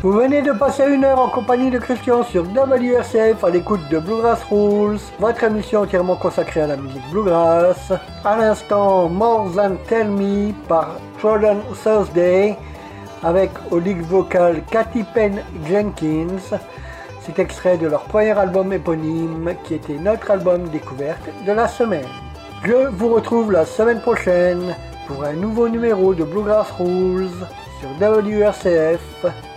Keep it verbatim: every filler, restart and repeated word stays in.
Vous venez de passer une heure en compagnie de Christian sur W R C F à l'écoute de Bluegrass Rules, votre émission entièrement consacrée à la musique bluegrass. À l'instant, More Than Tell Me par Jordan Thursday avec au lead vocal Katy Penn Jenkins. C'est extrait de leur premier album éponyme qui était notre album découverte de la semaine. Je vous retrouve la semaine prochaine pour un nouveau numéro de Bluegrass Rules sur W R C F.